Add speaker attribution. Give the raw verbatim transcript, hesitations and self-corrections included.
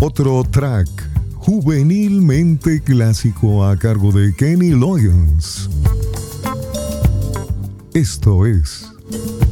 Speaker 1: Otro track juvenilmente clásico a cargo de Kenny Loggins. Esto es